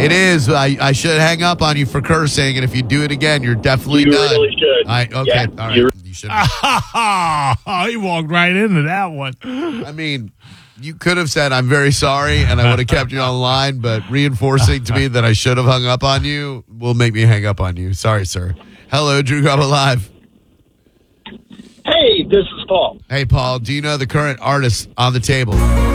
It is. I should hang up on you for cursing, and if you do it again, you're definitely You done. really should. Okay. Yeah, All right. You should. He walked right into that one. I mean, you could have said, I'm very sorry, and I would have kept you on the line, but reinforcing to me that I should have hung up on you will make me hang up on you. Sorry, sir. Hello, Drew Garabo Live. Hey, this is Paul. Hey, Paul, do you know the current artist on the table?